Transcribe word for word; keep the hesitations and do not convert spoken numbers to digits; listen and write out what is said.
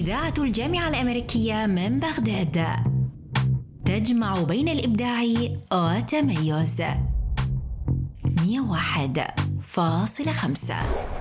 إذاعة الجامعة الأمريكية من بغداد، تجمع بين الإبداع والتميز. مئة وواحد فاصلة خمسة.